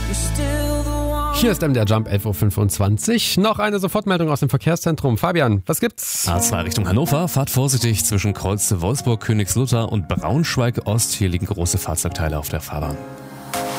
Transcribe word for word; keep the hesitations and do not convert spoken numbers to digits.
Hier ist M D R Jump elf Uhr fünfundzwanzig. Noch eine Sofortmeldung aus dem Verkehrszentrum. Fabian, was gibt's? A zwei Richtung Hannover. Fahrt vorsichtig zwischen Kreuze Wolfsburg, Königslutter und Braunschweig-Ost. Hier liegen große Fahrzeugteile auf der Fahrbahn.